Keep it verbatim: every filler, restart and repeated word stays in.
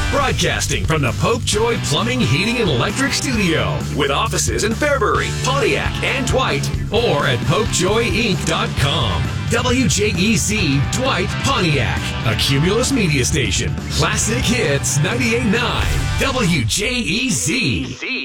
Broadcasting from the Pope Joy Plumbing, Heating, and Electric Studio with offices in Fairbury, Pontiac, and Dwight, or at pope joy inc dot com. W J E Z Dwight, Pontiac, a Cumulus media station. Classic Hits ninety-eight point nine W J E Z.